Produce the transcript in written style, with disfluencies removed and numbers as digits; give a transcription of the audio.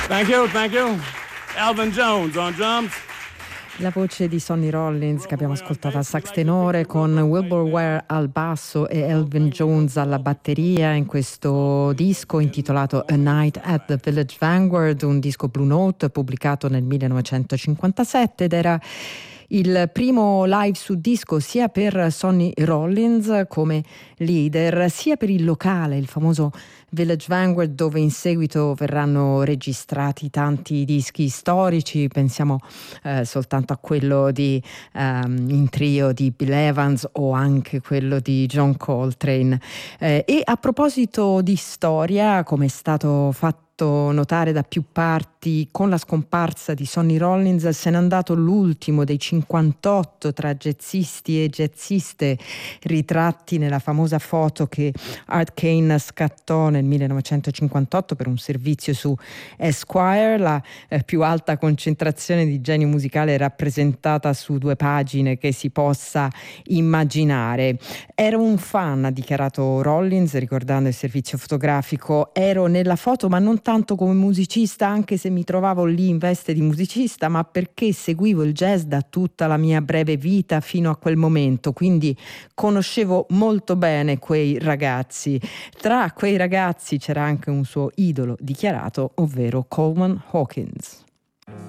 Thank you, thank you. Elvin Jones on drums. La voce di Sonny Rollins che abbiamo ascoltato al sax tenore, con Wilbur Ware al basso e Elvin Jones alla batteria, in questo disco intitolato A Night at the Village Vanguard, un disco Blue Note pubblicato nel 1957 ed era il primo live su disco sia per Sonny Rollins come leader, sia per il locale, il famoso Village Vanguard, dove in seguito verranno registrati tanti dischi storici. Pensiamo soltanto a quello di in trio di Bill Evans o anche quello di John Coltrane. E a proposito di storia, come è stato fatto notare da più parti, con la scomparsa di Sonny Rollins se n'è andato l'ultimo dei 58 tra jazzisti e jazziste ritratti nella famosa foto che Art Kane scattò nel 1958 per un servizio su Esquire. La più alta concentrazione di genio musicale rappresentata su 2 pagine che si possa immaginare. Ero un fan, ha dichiarato Rollins ricordando il servizio fotografico. Ero nella foto ma non tanto come musicista, anche se mi trovavo lì in veste di musicista, ma perché seguivo il jazz da tutta la mia breve vita fino a quel momento, quindi conoscevo molto bene quei ragazzi. Tra quei ragazzi c'era anche un suo idolo dichiarato, ovvero Coleman Hawkins.